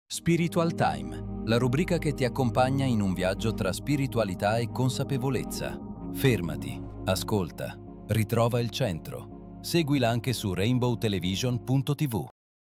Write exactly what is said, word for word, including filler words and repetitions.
Spiritual Time, la rubrica che ti accompagna in un viaggio tra spiritualità e consapevolezza. Fermati, ascolta, ritrova il centro. Seguila anche su rainbow television punto tivù.